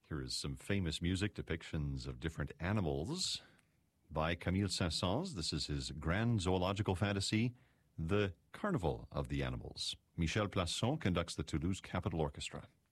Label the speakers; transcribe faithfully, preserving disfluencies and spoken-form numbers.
Speaker 1: Here is some famous music, depictions of different animals by Camille Saint-Saëns. This is his grand zoological fantasy, The Carnival of the Animals. Michel Plasson conducts the Toulouse Capitol Orchestra.